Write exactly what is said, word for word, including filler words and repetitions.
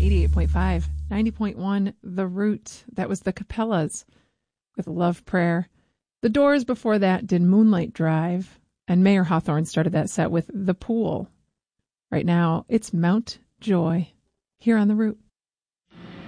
eighty-eight point five, ninety point one, The Root. That was the Capellas with Love Prayer. The Doors before that did Moonlight Drive, and Mayer Hawthorne started that set with The Pool. Right now, it's Mount Joy here on The Root.